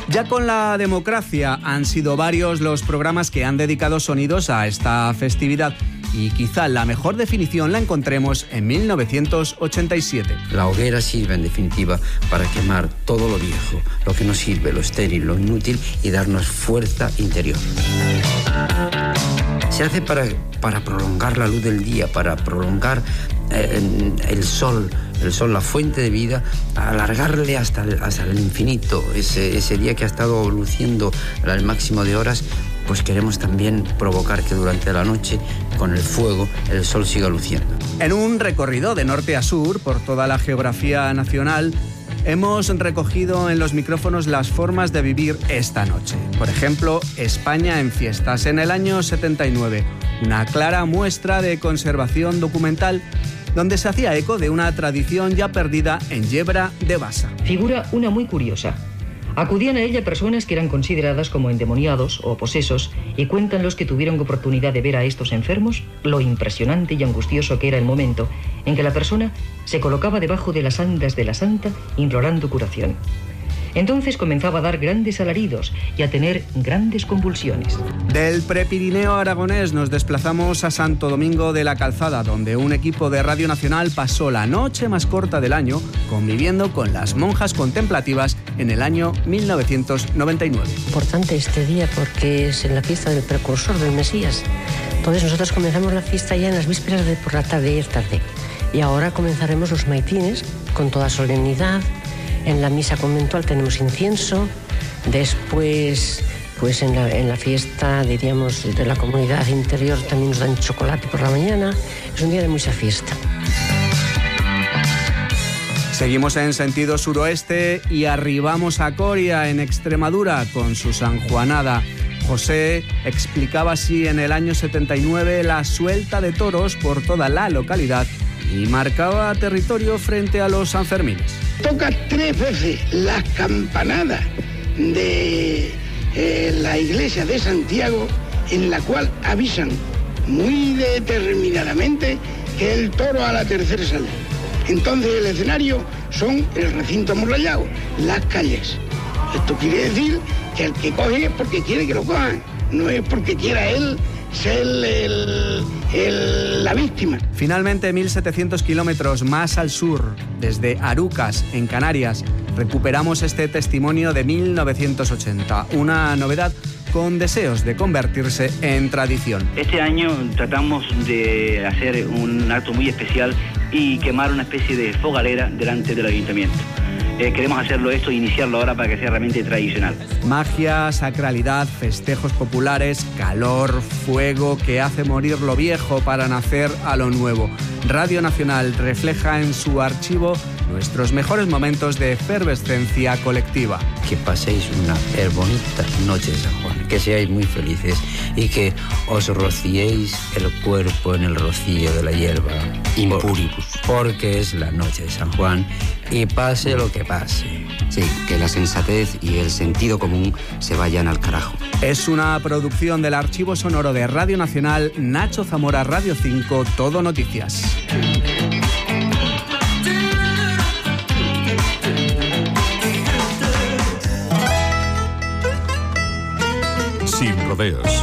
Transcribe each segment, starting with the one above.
Ya con la democracia han sido varios los programas que han dedicado sonidos a esta festividad y quizá la mejor definición la encontremos en 1987. La hoguera sirve en definitiva para quemar todo lo viejo, lo que no sirve, lo estéril, lo inútil y darnos fuerza interior. Se hace para prolongar la luz del día, para prolongar el sol, la fuente de vida, alargarle hasta el infinito. Ese día que ha estado luciendo al máximo de horas, pues queremos también provocar que durante la noche, con el fuego, el sol siga luciendo. En un recorrido de norte a sur por toda la geografía nacional, hemos recogido en los micrófonos las formas de vivir esta noche. Por ejemplo, España en fiestas en el año 79, una clara muestra de conservación documental donde se hacía eco de una tradición ya perdida en Yebra de Bassa. Figura una muy curiosa. Acudían a ella personas que eran consideradas como endemoniados o posesos y cuentan los que tuvieron oportunidad de ver a estos enfermos lo impresionante y angustioso que era el momento en que la persona se colocaba debajo de las andas de la santa implorando curación. Entonces comenzaba a dar grandes alaridos y a tener grandes convulsiones. Del Prepirineo aragonés nos desplazamos a Santo Domingo de la Calzada, donde un equipo de Radio Nacional pasó la noche más corta del año conviviendo con las monjas contemplativas en el año 1999. Importante este día porque es en la fiesta del precursor del Mesías. Entonces nosotros comenzamos la fiesta ya en las vísperas de por la tarde y tarde. Y ahora comenzaremos los maitines con toda solemnidad. En la misa conventual tenemos incienso, después pues en la fiesta, diríamos, de la comunidad interior también nos dan chocolate por la mañana. Es un día de mucha fiesta. Seguimos en sentido suroeste y arribamos a Coria, en Extremadura, con su sanjuanada. José explicaba así en el año 79 la suelta de toros por toda la localidad y marcaba territorio frente a los sanfermines. Toca 3 veces las campanadas de la iglesia de Santiago, en la cual avisan muy determinadamente que el toro a la tercera sale. Entonces el escenario son el recinto amurallado, las calles. Esto quiere decir que el que coge es porque quiere que lo cojan, no es porque quiera él ser la víctima. Finalmente, 1.700 kilómetros más al sur, desde Arucas, en Canarias, recuperamos este testimonio de 1980, una novedad con deseos de convertirse en tradición. Este año tratamos de hacer un acto muy especial y quemar una especie de fogalera delante del ayuntamiento. Queremos hacerlo esto e iniciarlo ahora para que sea realmente tradicional. Magia, sacralidad, festejos populares, calor, fuego que hace morir lo viejo para nacer a lo nuevo. Radio Nacional refleja en su archivo nuestros mejores momentos de efervescencia colectiva. Que paséis una bonita noche de San Juan, que seáis muy felices y que os rociéis el cuerpo en el rocío de la hierba impuribus, porque es la noche de San Juan y pase lo que pase. Sí, que la sensatez y el sentido común se vayan al carajo. Es una producción del Archivo Sonoro de Radio Nacional, Nacho Zamora, Radio 5, Todo Noticias. Sin rodeos.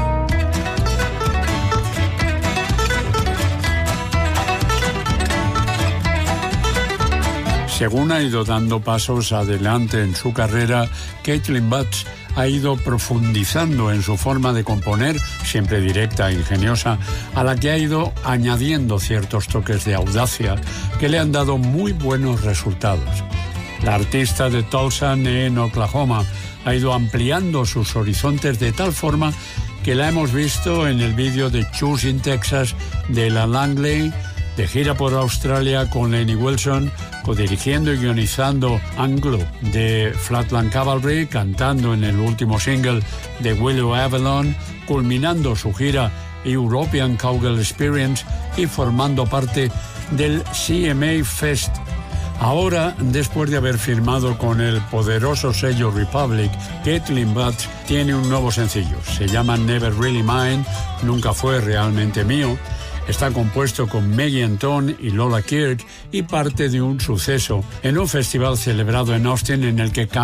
Según ha ido dando pasos adelante en su carrera, Caitlin Butts ha ido profundizando en su forma de componer, siempre directa e ingeniosa, a la que ha ido añadiendo ciertos toques de audacia que le han dado muy buenos resultados. La artista de Tulsa, en Oklahoma, ha ido ampliando sus horizontes de tal forma que la hemos visto en el vídeo de Choosing Texas de La Langley, de gira por Australia con Lenny Wilson, codirigiendo y guionizando Anglo de Flatland Cavalry, cantando en el último single de Willow Avalon, culminando su gira European Cowgirl Experience y formando parte del CMA Fest. Ahora, después de haber firmado con el poderoso sello Republic, Caitlin Butts tiene un nuevo sencillo. Se llama Never Really Mine, Nunca Fue Realmente Mío. Está compuesto con Maggie Anton y Lola Kirk y parte de un suceso en un festival celebrado en Austin en el que